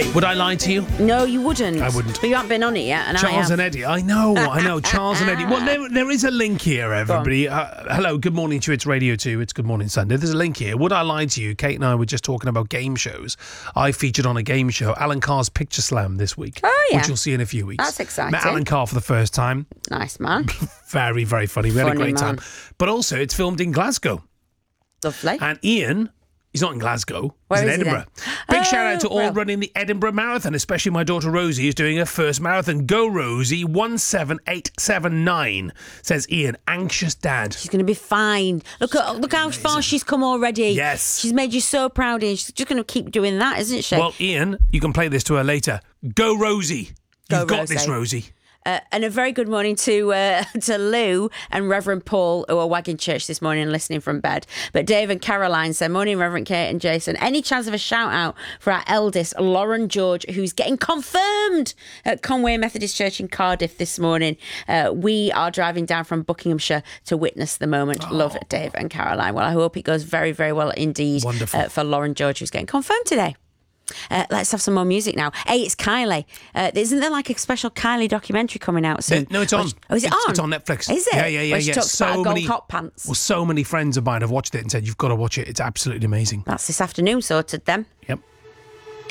Okay, would I lie to you? No, you wouldn't. I wouldn't. But you haven't been on it yet, and Charles I have. and Eddie. I know. Charles and Eddie. Well, there is a link here, everybody. Hello, good morning to you. It's Radio 2. It's Good Morning Sunday. There's a link here. Would I lie to you? Kate and I were just talking about game shows. I featured on a game show, Alan Carr's Picture Slam this week. Oh, yeah. Which you'll see in a few weeks. That's exciting. Met Alan Carr for the first time. Nice, man. Very, very funny. We had a great man. time. But also, it's filmed in Glasgow. Lovely. And Ian, he's not in Glasgow. Where he's in is he Edinburgh. then? Big shout out to all well. running the Edinburgh Marathon, especially my daughter Rosie, who's doing her first marathon. Go, Rosie. 17879, says Ian. Anxious dad. She's going to be fine. Look how far she's come already. Yes. She's made you so proud, and she's just going to keep doing that, isn't she? Well, Ian, you can play this to her later. Go, Rosie. You've got Rosie. this, Rosie. And a very good morning to Lou and Reverend Paul, who are wagging church this morning and listening from bed. But Dave and Caroline said, morning, Reverend Kate and Jason. Any chance of a shout out for our eldest, Lauren George, who's getting confirmed at Conway Methodist Church in Cardiff this morning. We are driving down from Buckinghamshire to witness the moment. Love, Dave and Caroline. Well, I hope it goes very, very well indeed. Wonderful. For Lauren George, who's getting confirmed today. Let's have some more music now. Hey, it's Kylie. Isn't there like a special Kylie documentary coming out soon? No, it's on. Oh, is it on? It's on Netflix. Is it? Yeah. Where she talks about her gold top pants. Well, so many friends of mine have watched it and said, you've got to watch it. It's absolutely amazing. That's this afternoon sorted then. Yep.